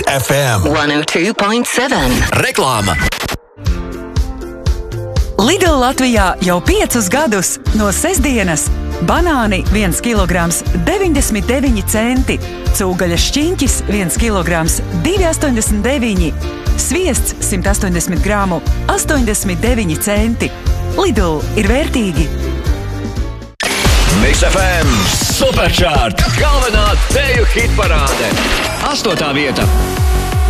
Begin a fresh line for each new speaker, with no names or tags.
Hit FM
102.7.
Reklāma.
Lidl Latvijā jau 5 gadus no sestdienas banāni 1 kilograms 99 centi, cūgaļas šķiņķis 1 kilograms 2,89, sviests 180 gramu 89 centi. Lidl ir vērtīgi.
Mix FM Superchart. Galvenā teju hitparāde. 8. vieta.